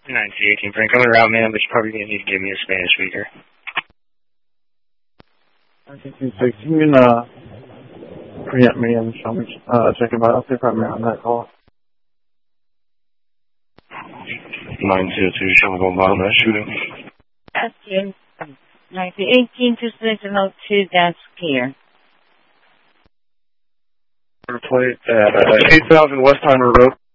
9C18, Frank, coming around, man, but you're probably going to need to give me a Spanish speaker. 9C26, you can preempt me and show me, check him out. I'll see if I'm on that call. 902, show me going by on that shooting. That's you. 9C18 to Sentinel 2, that's clear. Plate at 8000 Westheimer Road.